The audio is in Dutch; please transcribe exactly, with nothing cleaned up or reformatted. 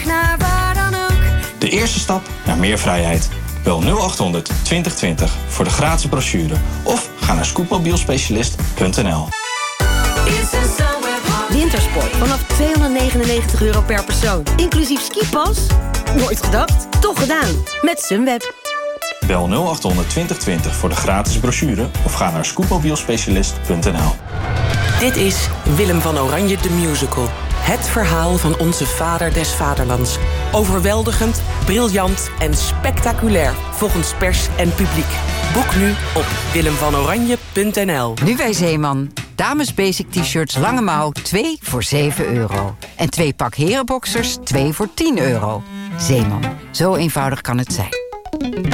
naar waar dan ook. De eerste stap naar meer vrijheid. Bel nul acht honderd twintig twintig voor de gratis brochure. Of ga naar scootmobielspecialist punt n l. Wintersport vanaf tweehonderdnegenennegentig euro per persoon. Inclusief skipas? Nooit gedacht? Toch gedaan. Met Sunweb. Bel nul acht honderd twintig twintig voor de gratis brochure. Of ga naar scootmobielspecialist punt n l. Dit is Willem van Oranje de Musical. Het verhaal van onze vader des vaderlands. Overweldigend, briljant en spectaculair. Volgens pers en publiek. Boek nu op willem van oranje punt n l. Nu bij Zeeman. Dames basic t-shirts lange mouw twee voor zeven euro. En twee pak herenboxers twee voor tien euro. Zeeman. Zo eenvoudig kan het zijn.